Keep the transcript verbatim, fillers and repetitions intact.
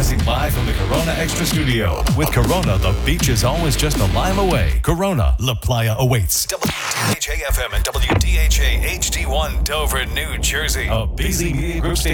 Broadcasting live from the Corona Extra Studio. With Corona, the beach is always just a mile away. Corona, La Playa awaits. W D H A F M and W D H A H D one, Dover, New Jersey. A busy media group station.